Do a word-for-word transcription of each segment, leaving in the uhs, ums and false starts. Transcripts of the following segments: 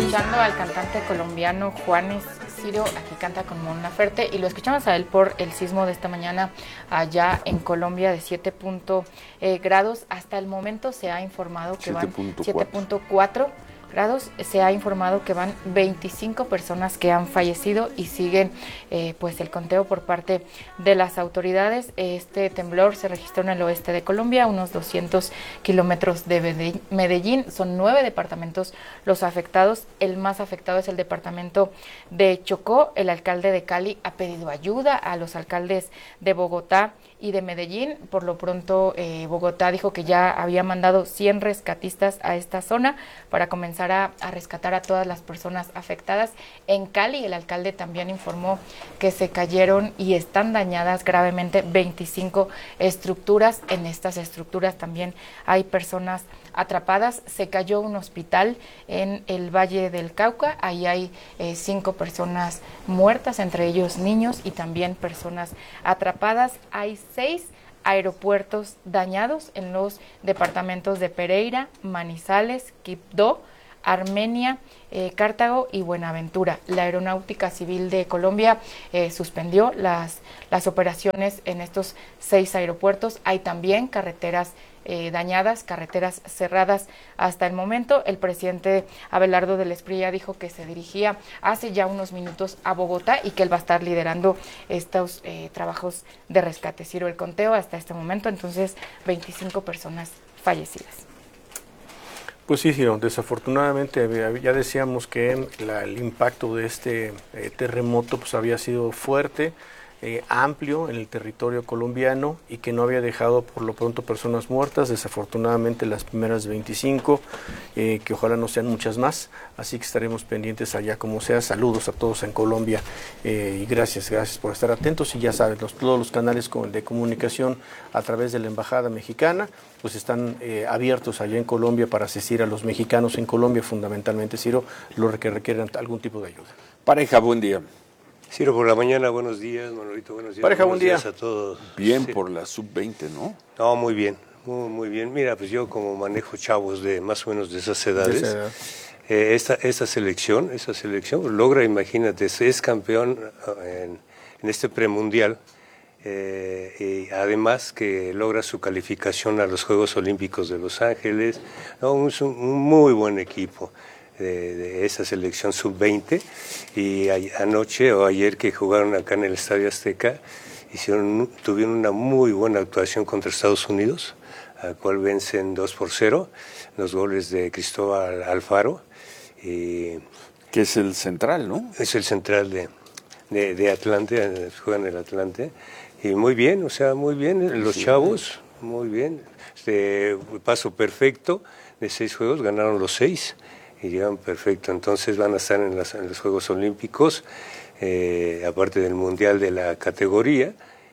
escuchando al cantante colombiano Juanes Ciro, aquí canta con Mon Laferte, y lo escuchamos a él por el sismo de esta mañana allá en Colombia de siete grados. Hasta el momento se ha informado que van siete punto cuatro grados. Se ha informado que van veinticinco personas que han fallecido y siguen eh, pues el conteo por parte de las autoridades. Este temblor se registró en el oeste de Colombia, unos doscientos kilómetros de Medellín. Son nueve departamentos los afectados. El más afectado es el departamento de Chocó. El alcalde de Cali ha pedido ayuda a los alcaldes de Bogotá y de Medellín. Por lo pronto, eh, Bogotá dijo que ya había mandado cien rescatistas a esta zona para comenzar a, a rescatar a todas las personas afectadas. En Cali, el alcalde también informó que se cayeron y están dañadas gravemente veinticinco estructuras. En estas estructuras también hay personas atrapadas. Se cayó un hospital en el Valle del Cauca. Ahí hay eh, cinco personas muertas, entre ellos niños y también personas atrapadas. Hay seis aeropuertos dañados en los departamentos de Pereira, Manizales, Quibdó, Armenia, eh, Cartago y Buenaventura. La Aeronáutica Civil de Colombia eh, suspendió las, las operaciones en estos seis aeropuertos. Hay también carreteras eh, dañadas, carreteras cerradas hasta el momento. El presidente Abelardo del Espriella dijo que se dirigía hace ya unos minutos a Bogotá y que él va a estar liderando estos eh, trabajos de rescate. Ciro, el conteo hasta este momento, entonces, veinticinco personas fallecidas. Pues sí, Ciro, desafortunadamente ya decíamos que la, el impacto de este eh, terremoto pues había sido fuerte, eh, amplio en el territorio colombiano y que no había dejado por lo pronto personas muertas. Desafortunadamente las primeras veinticinco, eh, que ojalá no sean muchas más, así que estaremos pendientes allá como sea. Saludos a todos en Colombia eh, y gracias, gracias por estar atentos. Y ya saben, los, todos los canales de comunicación a través de la Embajada Mexicana pues están eh, abiertos allá en Colombia para asistir a los mexicanos en Colombia, fundamentalmente, Ciro, los que requieren algún tipo de ayuda. Pareja, buen día. Ciro, por la mañana, buenos días, Manolito, buenos días. Pareja, buenos buen día. días a todos. Bien sí. Por la sub veinte, ¿no? No, muy bien, muy, muy bien. Mira, pues yo como manejo chavos de más o menos de esas edades, de esa edad. eh, esta, esta selección, esta selección logra, imagínate, es campeón en, en este premundial. Eh, y además que logra su calificación a los Juegos Olímpicos de Los Ángeles. No, es un, un muy buen equipo de, de esa selección sub veinte, y a, anoche o ayer que jugaron acá en el Estadio Azteca hicieron, tuvieron una muy buena actuación contra Estados Unidos, al cual vencen dos por cero, los goles de Cristóbal Alfaro, y que es el central, ¿no? Es el central de, de, de Atlante, juegan en el Atlante. Y muy bien, o sea, muy bien, los chavos, muy bien. Este paso perfecto de seis juegos, ganaron los seis y llegan perfecto. Entonces van a estar en, las, en los Juegos Olímpicos, eh, aparte del Mundial de la categoría.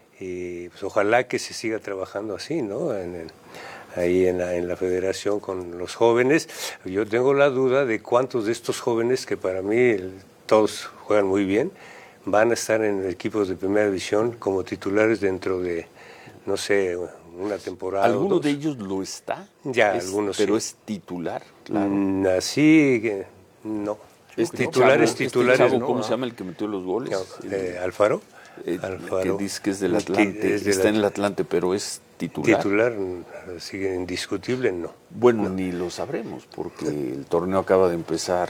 Y pues ojalá que se siga trabajando así, ¿no? En, en, ahí en la, en la federación con los jóvenes. Yo tengo la duda de cuántos de estos jóvenes, que para mí todos juegan muy bien, van a estar en equipos de primera división como titulares dentro de, no sé, una temporada. ¿Alguno de ellos lo está? Ya, es, algunos Pero sí. es titular, claro. Mm, así que no. Es titular, es titular. Este ¿Cómo no? se llama el que metió los goles? No, eh, ¿Alfaro? Eh, Alfaro. Que dice que es del Atlante, es de está la... en el Atlante, pero es titular. Titular, sigue indiscutible, no. Bueno, no. ni lo sabremos, porque el torneo acaba de empezar.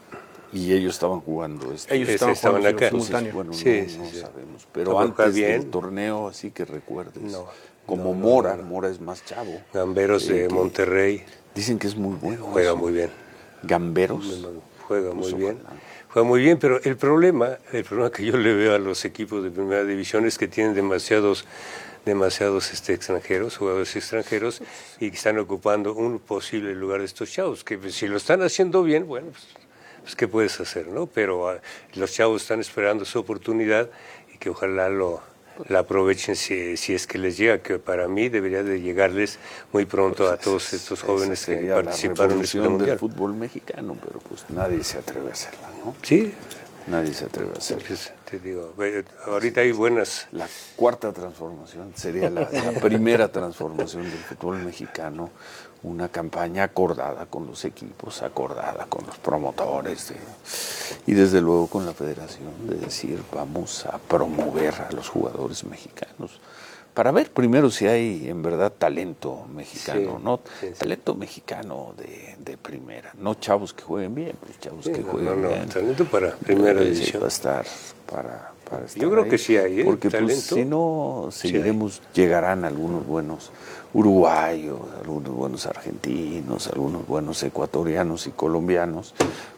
Y ellos estaban jugando. Este, ellos estaban, estaban jugando acá. Entonces, bueno, sí, no, sí, no sí. sabemos. Pero no, antes bien. del torneo, así que recuerdes. No, como no, Mora, no, no. Mora es más chavo. Gamberos eh, de Monterrey. Dicen que es muy bueno. Juega eso. muy bien. Gamberos. Juega muy pues bien. Ojalá. Juega muy bien, pero el problema, el problema que yo le veo a los equipos de primera división es que tienen demasiados demasiados este, extranjeros, jugadores extranjeros, y que están ocupando un posible lugar de estos chavos, que pues, si lo están haciendo bien, bueno, pues, pues ¿qué puedes hacer, no? Pero uh, los chavos están esperando su oportunidad y que ojalá lo la aprovechen si, si es que les llega, que para mí debería de llegarles muy pronto pues a todos estos jóvenes que participaron en el mundial del fútbol mexicano, pero pues nadie se atreve a hacerla, ¿no? Sí, Nadie se atreve a hacerlo. Pues, te digo, ahorita hay buenas... La cuarta transformación sería la, la primera transformación del fútbol mexicano, una campaña acordada con los equipos, acordada con los promotores de, y desde luego con la federación, de decir vamos a promover a los jugadores mexicanos para ver primero si hay en verdad talento mexicano, sí, ¿no? Sí, sí. Talento mexicano de, de primera, no chavos que jueguen bien, pues chavos sí, que no, jueguen no, no, bien. Talento para primera división. Va a estar para, para estar Yo creo ahí, que sí hay, ¿eh? Porque talento. Pues, si no, seguiremos, sí llegarán algunos buenos uruguayos, algunos buenos argentinos, algunos buenos ecuatorianos y colombianos,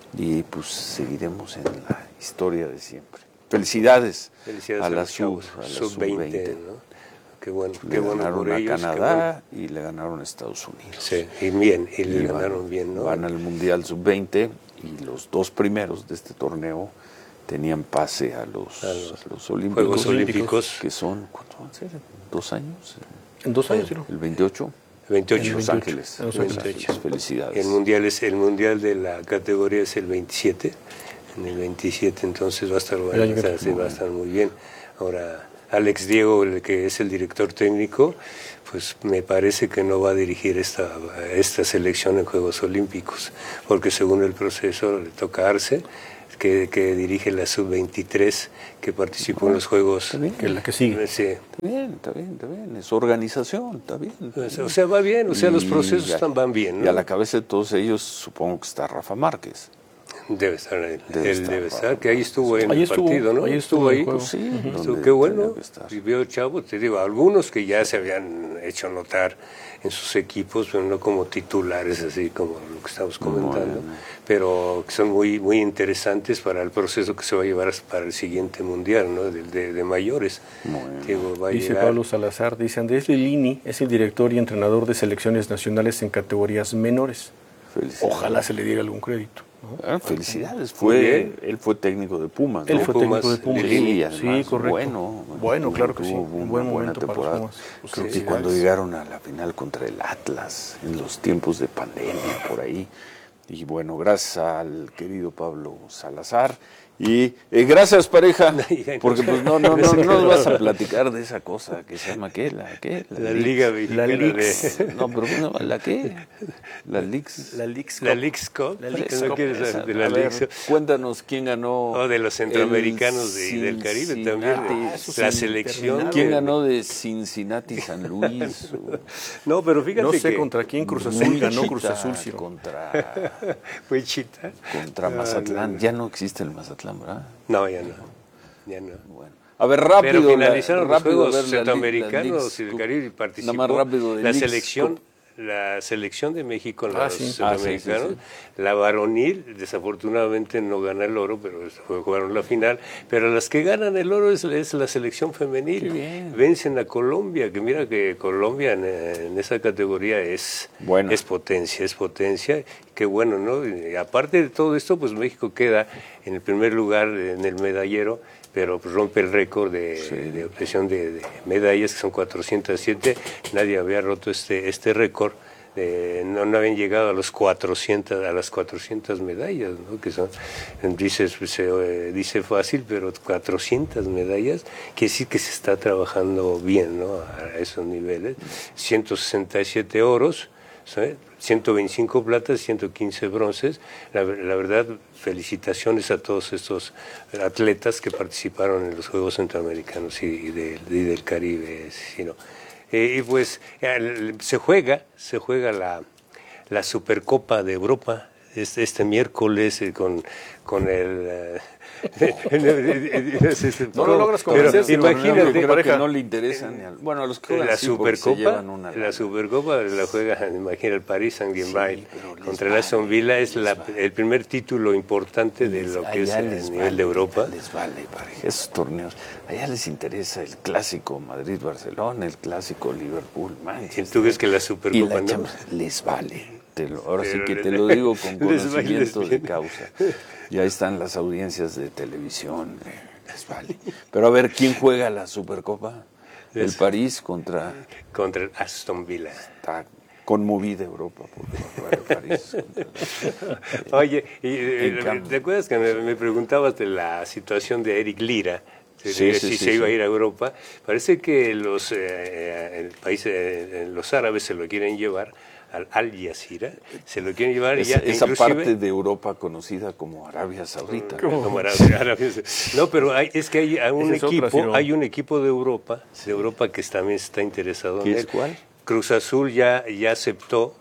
y pues seguiremos en la historia de siempre. Felicidades, Felicidades a la sub veinte, sub ¿no? Qué bueno, le qué bueno ganaron por a ellos, Canadá bueno. Y le ganaron a Estados Unidos. Sí, y bien, y, y le van, ganaron bien, ¿no? Van al Mundial sub veinte y los dos primeros de este torneo tenían pase a los, a los, a los olímpicos, Juegos Olímpicos, que son, ¿cuánto van a ser? ¿Dos años? En dos años, sí. El veintiocho. veintiocho. En Los Ángeles. En Los Ángeles. veintiocho. Felicidades. El mundial es el mundial de la categoría es el veintisiete. En el veintisiete, entonces va a estar bueno, o sea, sí, va a estar muy bien. Ahora, Alex Diego, el que es el director técnico, pues me parece que no va a dirigir esta, esta selección en Juegos Olímpicos, porque según el proceso le toca a Arce, que, que dirige la sub veintitrés, que participó en los Juegos. Que es la que sigue. Sí. Está bien, está bien, está bien. Es organización, está bien. Está bien. O sea, va bien, o sea, los procesos y, están, van bien, ¿no? Y a la cabeza de todos ellos supongo que está Rafa Márquez. Debe estar él, debe él estar, debe estar, que ahí estuvo en ahí el estuvo, partido, ¿no? Ahí estuvo, ahí, pues sí, uh-huh. Qué bueno, y vio chavo, te digo, algunos que ya se habían hecho notar en sus equipos, pero no como titulares, así como lo que estamos comentando, bueno. Pero que son muy muy interesantes para el proceso que se va a llevar para el siguiente mundial, ¿no? De, de, de mayores. Bueno. Digo, va a dice llegar... Pablo Salazar, dice Andrés Lilini es el director y entrenador de selecciones nacionales en categorías menores. Ojalá se le diera algún crédito. ¿No? Ah, felicidades, fue él fue técnico de Pumas, ¿no? Él fue Pumas, técnico de Pumas. Sí, además, sí, correcto. Bueno, bueno, claro que sí. Un buen buena momento temporada. para los Pumas. Pues Creo que cuando llegaron a la final contra el Atlas, en los tiempos de pandemia, por ahí. Y bueno, gracias al querido Pablo Salazar. Y eh, gracias, pareja, porque pues no no no, no nos vas a platicar de esa cosa que se llama ¿qué? La ¿qué? La, la Liga Mexicana la Lix. de... No, pero no, ¿la qué? La Lix. La Lix La Lix Cup. La Lix ¿No Cup. quieres Esa, de la a Lix? Ver, cuéntanos quién ganó. O oh, de los centroamericanos de, del Caribe también. Ah, la selección. ¿Quién ganó de Cincinnati San Luis? No, pero fíjate no sé que contra quién Cruz Azul ganó Cruz Azul, sí. Contra Wichita. Contra Mazatlán. No, no. Ya no existe el Mazatlán, ¿verdad? No, ya no. Ya no. Bueno. A ver, rápido. Pero finalizaron la, los rápido, Juegos Centroamericanos y del Caribe y participó más rápido de la Leagues selección. Cup. La selección de México en ah, los sí. Centroamericanos, ah, sí, sí, sí. La varonil, desafortunadamente no gana el oro, pero jugaron la final. Pero las que ganan el oro es, es la selección femenil. Vencen a Colombia, que mira que Colombia en, en esa categoría es, bueno. es potencia, es potencia. Qué bueno, ¿no? Y aparte de todo esto, pues México queda en el primer lugar en el medallero, pero pues rompe el récord de, sí. de obtención de, de medallas, que son cuatrocientas siete. Nadie había roto este este récord. Eh, no, no habían llegado a los cuatrocientas a las cuatrocientas medallas, ¿no? Que son, dice, se eh, dice fácil, pero cuatrocientas medallas, quiere decir que se está trabajando bien, ¿no? A esos niveles. ciento sesenta y siete oros, ¿sabes? ciento veinticinco platas, ciento quince bronces. La, la verdad, felicitaciones a todos estos atletas que participaron en los Juegos Centroamericanos y, y, de, y del Caribe. ¿Sí, no? eh, y pues eh, se juega, se juega la, la Supercopa de Europa este, este miércoles eh, con, con el... Eh, no lo logras convencer, pero imagínate, creo que no le interesa ni al, bueno, a los que la sí, Supercopa, la Supercopa la juega, imagina el París Saint-Germain sí, contra el Aston Villa, es la, el primer título importante de lo que es a nivel vale, de Europa. Les vale, pareja, esos torneos, allá les interesa el clásico Madrid-Barcelona, el clásico Liverpool-Manchester. ¿Tú ves que la Supercopa la no? Champions, les vale. Te lo, ahora pero sí que te lo digo con conocimiento de causa. Ya están las audiencias de televisión, les vale. Pero a ver, ¿quién juega la Supercopa? El París contra... Contra el Aston Villa. Está conmovida Europa por el París. Oye, y, eh, ¿te acuerdas que me, me preguntabas de la situación de Eric Lira? Sí, si sí, sí, se iba sí. a ir a Europa. Parece que los eh, el país, eh, los árabes se lo quieren llevar al Al Jazeera, se lo quieren llevar. Es, ya, esa parte de Europa conocida como Arabia Saudita. Como, como Arabia, Arabia, no, pero hay, es que hay un equipo, otra, si no. hay un equipo de Europa, de Europa que también está interesado en él. él. ¿Cuál? Cruz Azul ya, ya aceptó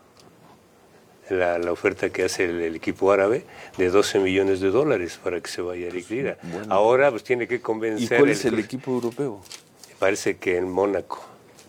la, la oferta que hace el, el equipo árabe de doce millones de dólares para que se vaya Eric Lira. Bueno. Ahora pues tiene que convencer. ¿Y cuál es el, el equipo europeo? Parece que en Mónaco.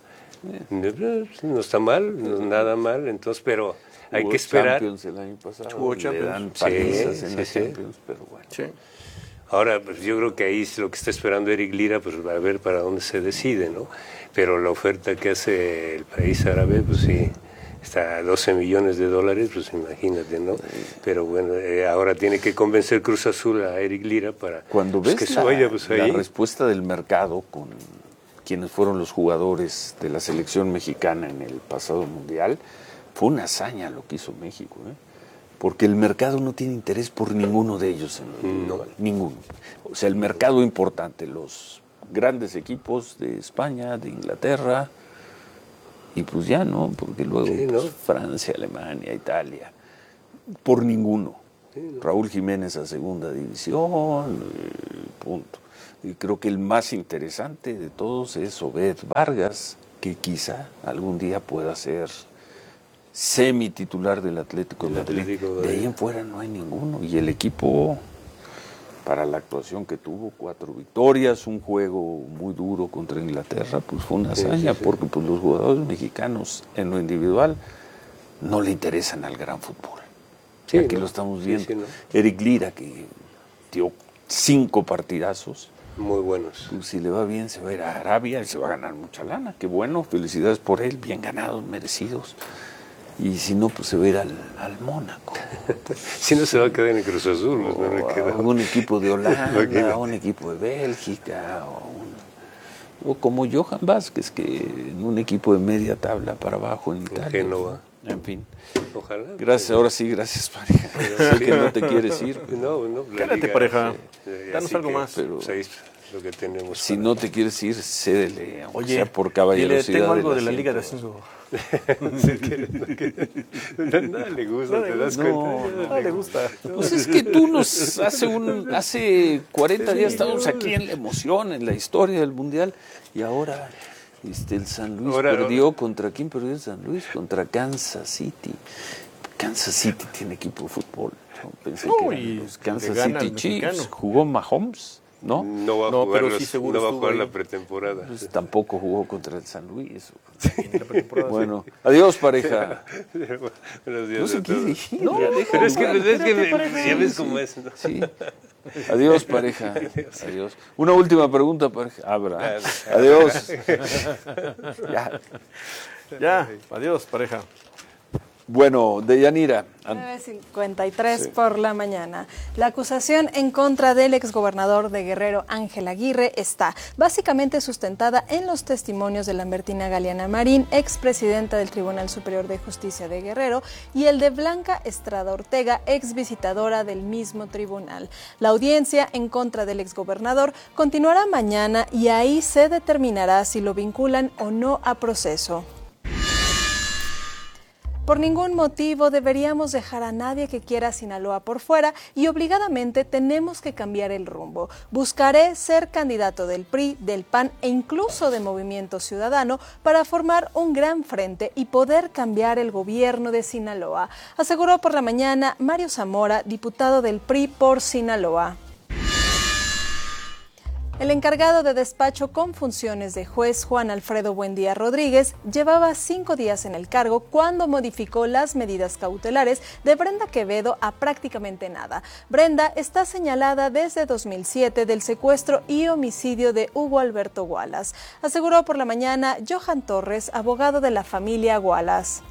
Eh. No está mal, no nada mal, entonces, pero hay Hubo que esperar. Champions el año pasado. Hubo Champions. Le dan palizas sí, en sí, la sí. Champions, pero bueno. Sí. Ahora, pues yo creo que ahí es lo que está esperando Eric Lira, pues va a ver para dónde se decide, ¿no? Pero la oferta que hace el país árabe, pues sí, está a doce millones de dólares, pues imagínate, ¿no? Pero bueno, eh, ahora tiene que convencer Cruz Azul a Eric Lira para Cuando pues, ves que la, se vaya, pues ahí. la respuesta del mercado con quienes fueron los jugadores de la selección mexicana en el pasado mundial, fue una hazaña lo que hizo México, ¿eh? Porque el mercado no tiene interés por ninguno de ellos en lo individual, no. ninguno. O sea, el mercado importante, los grandes equipos de España, de Inglaterra, y pues ya no, porque luego sí, ¿no? pues, Francia, Alemania, Italia, por ninguno. Sí, ¿no? Raúl Jiménez a segunda división, punto. Y creo que el más interesante de todos es Obed Vargas, que quizá algún día pueda ser semi-titular del Atlético de Madrid. Atlético de... de ahí en fuera no hay ninguno. Y el equipo, para la actuación que tuvo, cuatro victorias, un juego muy duro contra Inglaterra, pues fue una hazaña, sí, sí, sí. porque pues, los jugadores mexicanos en lo individual no le interesan al gran fútbol. Sí, Aquí ¿no? lo estamos viendo. Sí, sí, ¿no? Eric Lira, que dio cinco partidazos. Muy buenos. Pues, si le va bien, se va a ir a Arabia y se va a ganar mucha lana. Qué bueno, felicidades por él, bien ganados, merecidos. Y si no, pues se va a ir al, al Mónaco. Si no, se va a quedar en Cruz Azul. O no me queda. A un equipo de Holanda, a un equipo de Bélgica, o, un, o como Johan Vázquez, que en un equipo de media tabla para abajo en Italia. Génova. En fin. Ojalá. Gracias, ahora sí, gracias, pareja. Sé que no te quieres ir. No, no. Quédate, pareja. Sí, danos algo que, más. Pero, pues ahí lo que tenemos. Si para... no te quieres ir, cédele, aunque Oye, sea por caballerosidad. Dile, tengo algo de la asiento. Liga de Ascenso. Nada le gusta, no, te das no, cuenta. No, no le gusta. Pues es que tú nos hace un hace cuarenta días estábamos aquí en la emoción, en la historia del Mundial, y ahora este, el San Luis ahora, perdió ahora. ¿Contra quién perdió el San Luis? Contra Kansas City. Kansas City tiene equipo de fútbol. Yo pensé no, que eran los Kansas City Chiefs. ¿Jugó Mahomes? ¿No? No va a no, jugar, pero los, sí seguro no va a jugar ahí. la pretemporada. Pues tampoco jugó contra el San Luis. Sí, la pretemporada, bueno, sí. Adiós, pareja. Buenos días. No se quiere ir. No, ya pero es que, jugar. es que me, pareja, ya ves sí. cómo es, ¿no? Sí. Adiós, pareja. Adiós. Una última pregunta, pareja. Abra. Adiós. Ya. Ya. Adiós, pareja. Bueno, Deyanira. nueve cincuenta y tres sí. por la mañana. La acusación en contra del exgobernador de Guerrero, Ángel Aguirre, está básicamente sustentada en los testimonios de Lambertina Galeana Marín, expresidenta del Tribunal Superior de Justicia de Guerrero, y el de Blanca Estrada Ortega, exvisitadora del mismo tribunal. La audiencia en contra del exgobernador continuará mañana y ahí se determinará si lo vinculan o no a proceso. Por ningún motivo deberíamos dejar a nadie que quiera Sinaloa por fuera y obligadamente tenemos que cambiar el rumbo. Buscaré ser candidato del P R I, del P A N e incluso de Movimiento Ciudadano para formar un gran frente y poder cambiar el gobierno de Sinaloa, aseguró por la mañana Mario Zamora, diputado del P R I por Sinaloa. El encargado de despacho con funciones de juez, Juan Alfredo Buendía Rodríguez, llevaba cinco días en el cargo cuando modificó las medidas cautelares de Brenda Quevedo a prácticamente nada. Brenda está señalada desde dos mil siete del secuestro y homicidio de Hugo Alberto Wallace, aseguró por la mañana Johan Torres, abogado de la familia Wallace.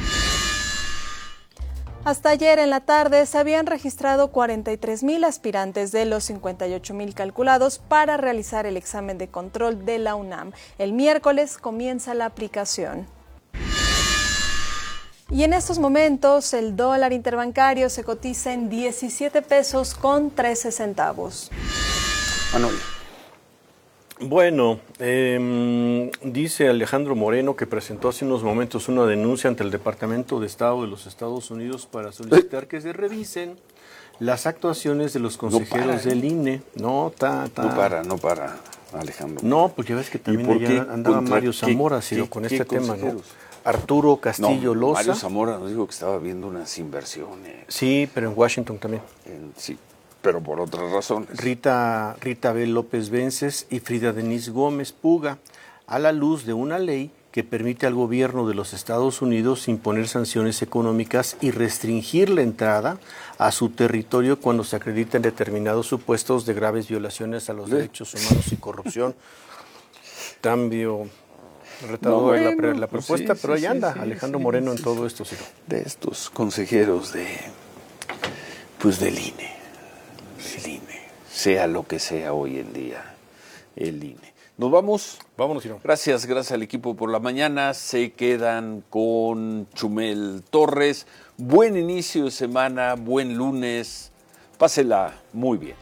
Hasta ayer en la tarde se habían registrado cuarenta y tres mil aspirantes de los cincuenta y ocho mil calculados para realizar el examen de control de la UNAM. El miércoles comienza la aplicación. Y en estos momentos el dólar interbancario se cotiza en diecisiete pesos con trece centavos. Manuel. Bueno, eh, dice Alejandro Moreno que presentó hace unos momentos una denuncia ante el Departamento de Estado de los Estados Unidos para solicitar que se revisen las actuaciones de los consejeros no para, del I N E. No, ta, ta. No para, no para, Alejandro. No, porque ves que también allá andaba Mario Zamora, Ciro, con este tema, ¿no? Arturo Castillo no, Loza. Mario Zamora nos dijo que estaba viendo unas inversiones. Sí, pero en Washington también. En, sí, pero por otras razones. Rita, Rita B. López Vences y Frida Denise Gómez Puga, a la luz de una ley que permite al gobierno de los Estados Unidos imponer sanciones económicas y restringir la entrada a su territorio cuando se acreditan determinados supuestos de graves violaciones a los ¿Sí? derechos humanos y corrupción. Cambio... retador no, bueno, la, la propuesta, pues sí, pero ahí sí, anda sí, Alejandro sí, Moreno sí, en todo esto. Sí. De estos consejeros de, pues del I N E, el I N E, sea lo que sea hoy en día, el I N E. Nos vamos. Vámonos, Ciro. Gracias, gracias al equipo por la mañana. Se quedan con Chumel Torres. Buen inicio de semana, buen lunes. Pásela muy bien.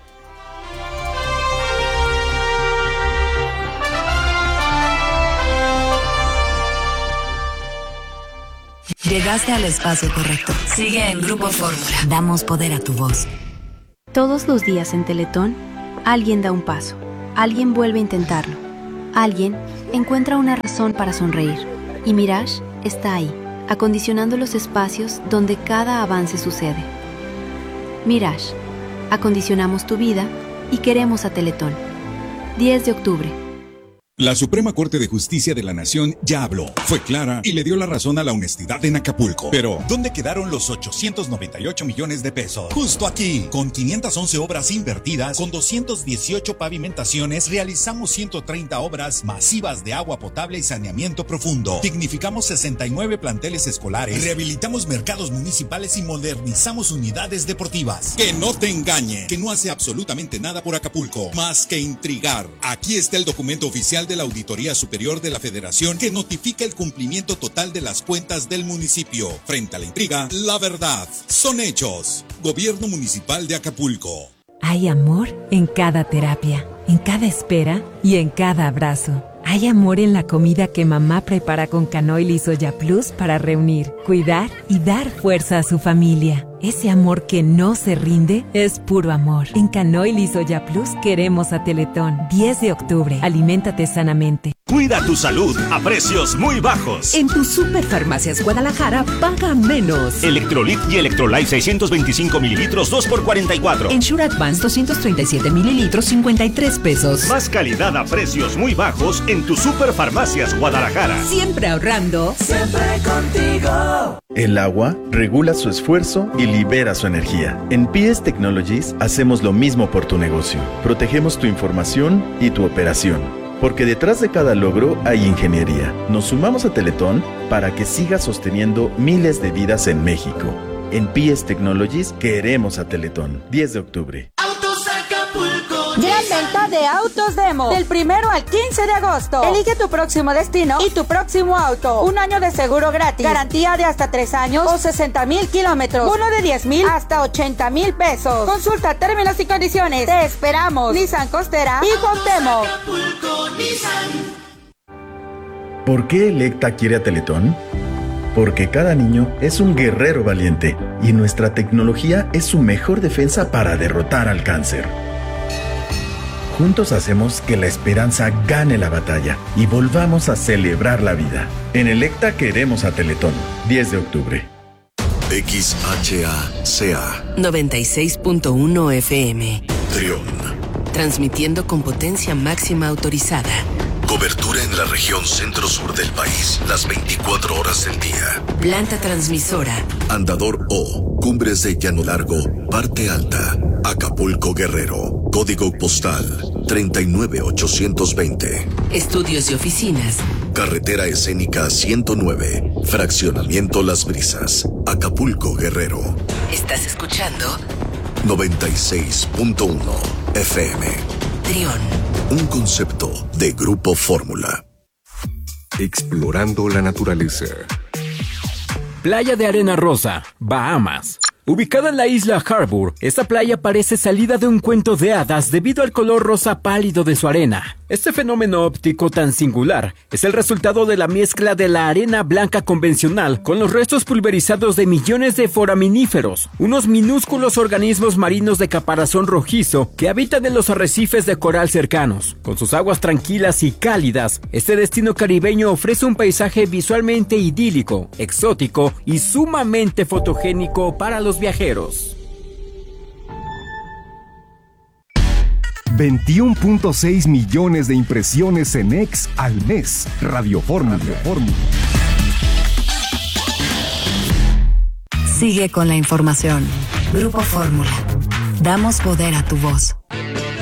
Llegaste al espacio correcto. Sigue en Grupo Fórmula. Damos poder a tu voz. Todos los días en Teletón, alguien da un paso. Alguien vuelve a intentarlo. Alguien encuentra una razón para sonreír. Y Mirage está ahí, acondicionando los espacios donde cada avance sucede. Mirage. Acondicionamos tu vida y queremos a Teletón. diez de octubre. La Suprema Corte de Justicia de la Nación ya habló, fue clara y le dio la razón a la honestidad en Acapulco. Pero, ¿dónde quedaron los ochocientos noventa y ocho millones de pesos? Justo aquí, con quinientas once obras invertidas, con doscientas dieciocho pavimentaciones, realizamos ciento treinta obras masivas de agua potable y saneamiento profundo. Dignificamos sesenta y nueve planteles escolares, rehabilitamos mercados municipales y modernizamos unidades deportivas. Que no te engañe, que no hace absolutamente nada por Acapulco, más que intrigar. Aquí está el documento oficial de la Auditoría Superior de la Federación que notifica el cumplimiento total de las cuentas del municipio. Frente a la intriga, la verdad son hechos. Gobierno Municipal de Acapulco. Hay amor en cada terapia, en cada espera y en cada abrazo. Hay amor en la comida que mamá prepara con Canoil y Soya Plus para reunir, cuidar y dar fuerza a su familia. Ese amor que no se rinde es puro amor. En Canoil y Soya Plus queremos a Teletón. diez de octubre. Aliméntate sanamente. Cuida tu salud a precios muy bajos. En tu Superfarmacias Guadalajara paga menos. Electrolit y Electrolyte seiscientos veinticinco mililitros, dos por cuarenta y cuatro. Ensure Advance doscientos treinta y siete mililitros, cincuenta y tres pesos. Más calidad a precios muy bajos en tu Superfarmacias Guadalajara. Siempre ahorrando. Siempre contigo. El agua regula su esfuerzo y libera su energía. En P S Technologies hacemos lo mismo por tu negocio. Protegemos tu información y tu operación. Porque detrás de cada logro hay ingeniería. Nos sumamos a Teletón para que siga sosteniendo miles de vidas en México. En P S Technologies queremos a Teletón. diez de octubre. Gran venta de Autos Demo. Del primero al quince de agosto. Elige tu próximo destino y tu próximo auto. Un año de seguro gratis. Garantía de hasta tres años o sesenta mil kilómetros. Uno de diez mil hasta ochenta mil pesos. Consulta términos y condiciones. Te esperamos. Nissan Costera y Cuauhtémoc. ¿Por qué Electa quiere a Teletón? Porque cada niño es un guerrero valiente y nuestra tecnología es su mejor defensa para derrotar al cáncer. Juntos hacemos que la esperanza gane la batalla y volvamos a celebrar la vida. En Electa queremos a Teletón. diez de octubre. X H A C A noventa y seis punto uno F M. Trión. Transmitiendo con potencia máxima autorizada. Cobertura en la región centro-sur del país, las veinticuatro horas del día. Planta transmisora. Andador O, Cumbres de Llano Largo, Parte Alta, Acapulco Guerrero. Código postal treinta y nueve ochocientos veinte. Estudios y oficinas. Carretera escénica ciento nueve, Fraccionamiento Las Brisas, Acapulco Guerrero. ¿Estás escuchando? noventa y seis punto uno F M. Trión. Un concepto de Grupo Fórmula. Explorando la naturaleza. Playa de arena rosa, Bahamas. Ubicada en la isla Harbour, esta playa parece salida de un cuento de hadas debido al color rosa pálido de su arena. Este fenómeno óptico tan singular es el resultado de la mezcla de la arena blanca convencional con los restos pulverizados de millones de foraminíferos, unos minúsculos organismos marinos de caparazón rojizo que habitan en los arrecifes de coral cercanos. Con sus aguas tranquilas y cálidas, este destino caribeño ofrece un paisaje visualmente idílico, exótico y sumamente fotogénico para los viajeros. veintiuno punto seis millones de impresiones en X al mes. Radio Fórmula. Sigue con la información. Grupo Fórmula. Damos poder a tu voz.